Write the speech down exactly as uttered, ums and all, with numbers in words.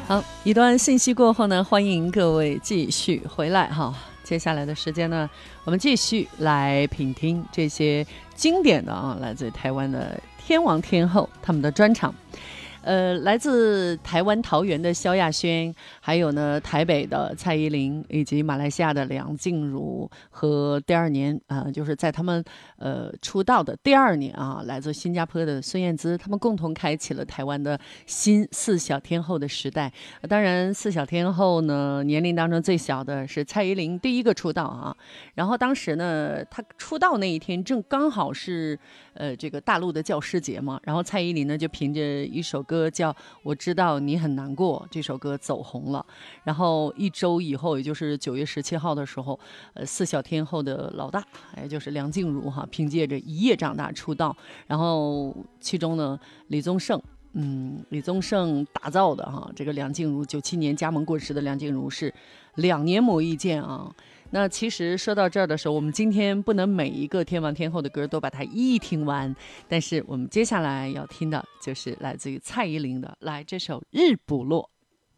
好，一段信息过后呢，欢迎各位继续回来哈。接下来的时间呢，我们继续来品听这些经典的啊，来自台湾的天王天后他们的专场。呃，来自台湾桃园的萧亚轩，还有呢台北的蔡依林，以及马来西亚的梁静茹，和第二年啊、呃，就是在他们呃出道的第二年啊，来自新加坡的孙燕姿，他们共同开启了台湾的新四小天后的时代。呃、当然，四小天后呢，年龄当中最小的是蔡依林，第一个出道啊。然后当时呢，她出道那一天正刚好是呃这个大陆的教师节嘛，然后蔡依林呢就凭着一首歌叫《我知道你很难过》，这首歌走红了。然后一周以后，也就是九月十七号的时候，呃，四小天后的老大，也就是梁静茹哈，凭借着《一夜长大》出道。然后其中呢，李宗盛。嗯，李宗盛打造的哈，这个梁静茹九七年加盟过时的梁静茹是两年磨一剑啊。那其实说到这儿的时候，我们今天不能每一个天王天后的歌都把它一一听完，但是我们接下来要听的就是来自于蔡依林的，来这首《日不落》。